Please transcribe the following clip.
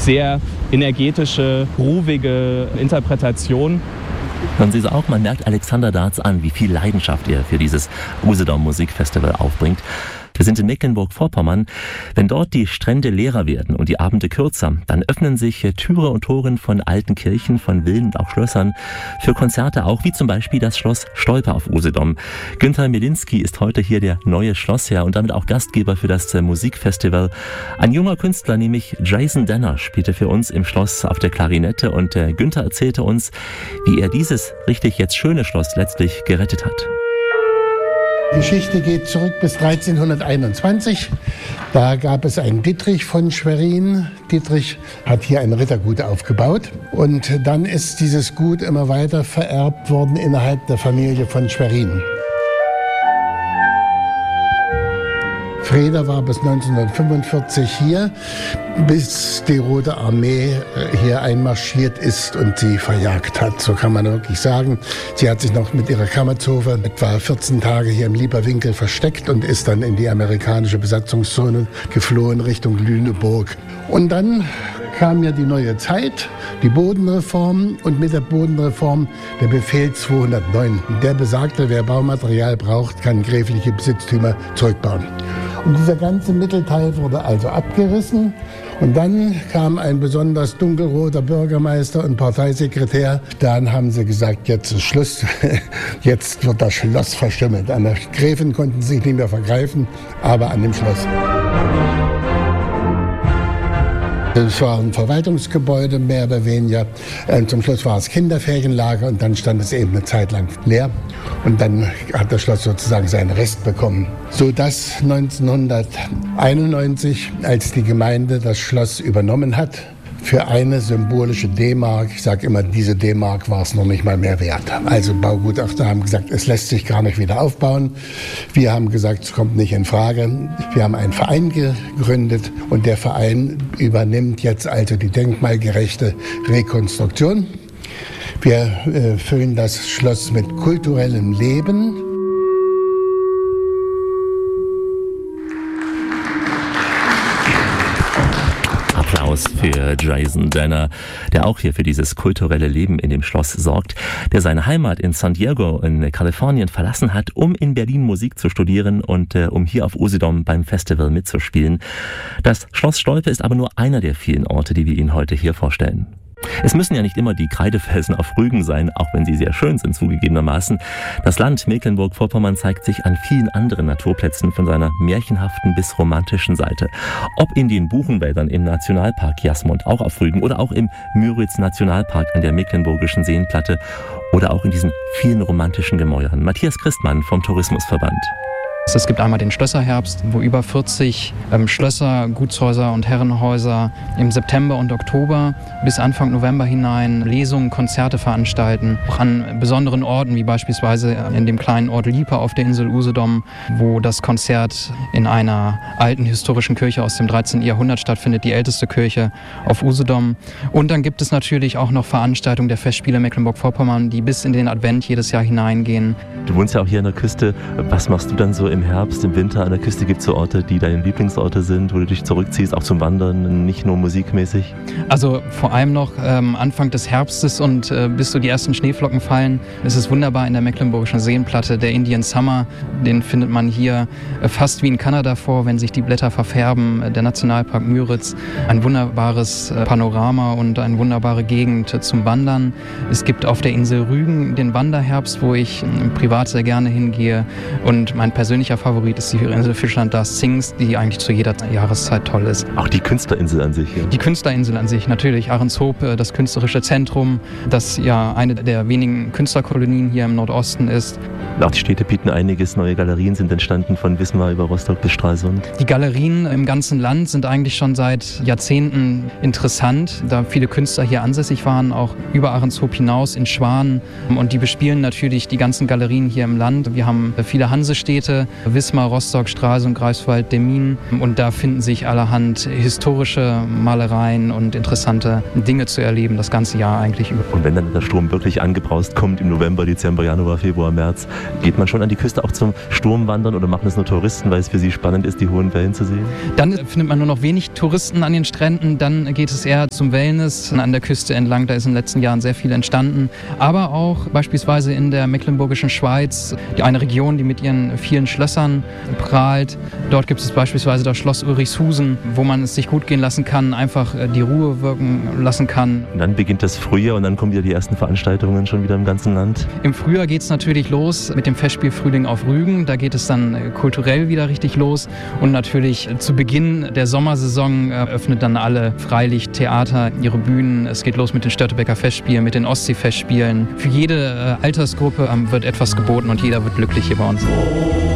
sehr energetische, groovige Interpretation. Hören Sie es auch, man merkt Alexander Dartz an, wie viel Leidenschaft er für dieses Usedom Musikfestival aufbringt. Wir sind in Mecklenburg-Vorpommern. Wenn dort die Strände leerer werden und die Abende kürzer, dann öffnen sich Türe und Toren von alten Kirchen, von Villen und auch Schlössern für Konzerte auch, wie zum Beispiel das Schloss Stolpe auf Usedom. Günther Mielinski ist heute hier der neue Schlossherr und damit auch Gastgeber für das Musikfestival. Ein junger Künstler, nämlich Jason Denner, spielte für uns im Schloss auf der Klarinette und Günther erzählte uns, wie er dieses richtig jetzt schöne Schloss letztlich gerettet hat. Die Geschichte geht zurück bis 1321. Da gab es einen Dietrich von Schwerin. Dietrich hat hier ein Rittergut aufgebaut. Und dann ist dieses Gut immer weiter vererbt worden innerhalb der Familie von Schwerin. Freda war bis 1945 hier, bis die Rote Armee hier einmarschiert ist und sie verjagt hat. So kann man wirklich sagen. Sie hat sich noch mit ihrer Kammerzofe etwa 14 Tage hier im Lieberwinkel versteckt und ist dann in die amerikanische Besatzungszone geflohen Richtung Lüneburg. Und dann kam ja die neue Zeit, die Bodenreform und mit der Bodenreform der Befehl 209. Der besagte, wer Baumaterial braucht, kann gräfliche Besitztümer zurückbauen. Und dieser ganze Mittelteil wurde also abgerissen. Und dann kam ein besonders dunkelroter Bürgermeister und Parteisekretär. Dann haben sie gesagt, jetzt ist Schluss, jetzt wird das Schloss verstümmelt. An der Gräfin konnten sie sich nicht mehr vergreifen, aber an dem Schloss. Es war ein Verwaltungsgebäude, mehr oder weniger. Zum Schluss war es Kinderferienlager und dann stand es eben eine Zeit lang leer. Und dann hat das Schloss sozusagen seinen Rest bekommen. Sodass 1991, als die Gemeinde das Schloss übernommen hat, für eine symbolische D-Mark, ich sage immer, diese D-Mark war es noch nicht mal mehr wert. Also Baugutachter haben gesagt, es lässt sich gar nicht wieder aufbauen. Wir haben gesagt, es kommt nicht in Frage. Wir haben einen Verein gegründet und der Verein übernimmt jetzt also die denkmalgerechte Rekonstruktion. Wir füllen das Schloss mit kulturellem Leben. Applaus für Jason Denner, der auch hier für dieses kulturelle Leben in dem Schloss sorgt, der seine Heimat in San Diego in Kalifornien verlassen hat, um in Berlin Musik zu studieren und um hier auf Usedom beim Festival mitzuspielen. Das Schloss Stolpe ist aber nur einer der vielen Orte, die wir Ihnen heute hier vorstellen. Es müssen ja nicht immer die Kreidefelsen auf Rügen sein, auch wenn sie sehr schön sind zugegebenermaßen. Das Land Mecklenburg-Vorpommern zeigt sich an vielen anderen Naturplätzen von seiner märchenhaften bis romantischen Seite. Ob in den Buchenwäldern im Nationalpark Jasmund, auch auf Rügen, oder auch im Müritz-Nationalpark an der Mecklenburgischen Seenplatte oder auch in diesen vielen romantischen Gemäuern. Matthias Christmann vom Tourismusverband. Es gibt einmal den Schlösserherbst, wo über 40 Schlösser, Gutshäuser und Herrenhäuser im September und Oktober bis Anfang November hinein Lesungen, Konzerte veranstalten. Auch an besonderen Orten, wie beispielsweise in dem kleinen Ort Liepe auf der Insel Usedom, wo das Konzert in einer alten historischen Kirche aus dem 13. Jahrhundert stattfindet, die älteste Kirche auf Usedom. Und dann gibt es natürlich auch noch Veranstaltungen der Festspiele Mecklenburg-Vorpommern, die bis in den Advent jedes Jahr hineingehen. Du wohnst ja auch hier an der Küste. Was machst du dann so im Herbst, im Winter? An der Küste gibt es so Orte, die deine Lieblingsorte sind, wo du dich zurückziehst, auch zum Wandern, nicht nur musikmäßig? Also vor allem noch Anfang des Herbstes und bis so die ersten Schneeflocken fallen, ist es wunderbar in der Mecklenburgischen Seenplatte. Der Indian Summer, den findet man hier fast wie in Kanada vor, wenn sich die Blätter verfärben. Der Nationalpark Müritz, ein wunderbares Panorama und eine wunderbare Gegend zum Wandern. Es gibt auf der Insel Rügen den Wanderherbst, wo ich privat sehr gerne hingehe, und mein persönlicher Favorit ist die Insel Fischland das Zingst, die eigentlich zu jeder Jahreszeit toll ist. Auch die Künstlerinsel an sich? Ja. Die Künstlerinsel an sich, natürlich. Ahrenshoop, das künstlerische Zentrum, das ja eine der wenigen Künstlerkolonien hier im Nordosten ist. Auch die Städte bieten einiges. Neue Galerien sind entstanden, von Wismar über Rostock bis Stralsund. Die Galerien im ganzen Land sind eigentlich schon seit Jahrzehnten interessant, da viele Künstler hier ansässig waren, auch über Ahrenshoop hinaus in Schwan. Und die bespielen natürlich die ganzen Galerien hier im Land. Wir haben viele Hansestädte, Wismar, Rostock, Stralsund, Greifswald, Demmin. Und da finden sich allerhand historische Malereien und interessante Dinge zu erleben, das ganze Jahr eigentlich über. Und wenn dann der Sturm wirklich angebraust kommt im November, Dezember, Januar, Februar, März, geht man schon an die Küste auch zum Sturmwandern oder machen das nur Touristen, weil es für sie spannend ist, die hohen Wellen zu sehen? Dann findet man nur noch wenig Touristen an den Stränden, dann geht es eher zum Wellness an der Küste entlang, da ist in den letzten Jahren sehr viel entstanden. Aber auch beispielsweise in der mecklenburgischen Schweiz, eine Region, die mit ihren vielen Schlössern prahlt. Dort gibt es beispielsweise das Schloss Ulrichshusen, wo man es sich gut gehen lassen kann, einfach die Ruhe wirken lassen kann. Und dann beginnt das Frühjahr und dann kommen wieder die ersten Veranstaltungen schon wieder im ganzen Land. Im Frühjahr geht es natürlich los mit dem Festspiel Frühling auf Rügen. Da geht es dann kulturell wieder richtig los. Und natürlich zu Beginn der Sommersaison öffnet dann alle Freilichttheater ihre Bühnen. Es geht los mit den Störtebeker Festspielen, mit den Ostseefestspielen. Für jede Altersgruppe wird etwas geboten und jeder wird glücklich hier bei uns.